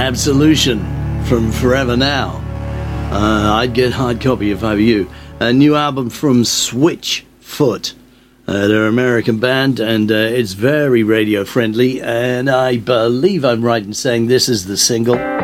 Absolution from Forever Now. I'd get hard copy if I were you. A new album from Switchfoot. They're an American band, and it's very radio friendly, and I believe I'm right in saying this is the single.